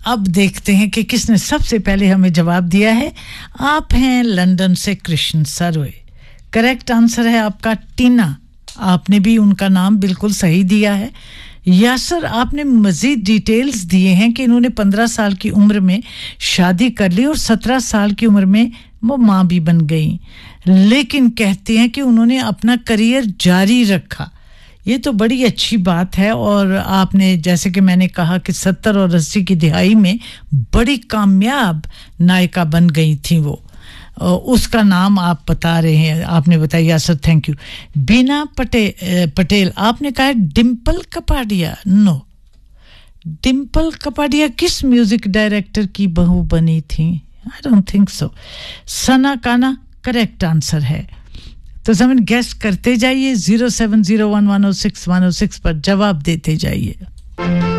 अब देखते हैं कि किसने सबसे पहले हमें जवाब दिया है। आप हैं लंदन से कृष्ण सरवे। करेक्ट आंसर है आपका टीना। आपने भी उनका नाम बिल्कुल सही दिया है। यासर, आपने मज़ीद डिटेल्स दिए हैं कि इन्होंने 15 साल की उम्र में शादी कर ली और 17 साल की उम्र में वो माँ भी बन गई, लेकिन कहते हैं कि उन्होंने अपना करियर जारी रखा। ये तो बड़ी अच्छी बात है। और आपने जैसे कि मैंने कहा कि 70 और 80 की दिहाई में बड़ी कामयाब नायिका बन गई थी वो, उसका नाम आप बता रहे हैं, आपने बताया सर, थैंक यू। बीना पटेल आपने कहा डिम्पल कपाड़िया। नो, डिम्पल कपाड़िया किस म्यूजिक डायरेक्टर की बहू बनी थी? I don't think so. सना काना करेक्ट आंसर है। तो जमीन गेस करते जाइए, 0701106106 पर जवाब देते जाइए।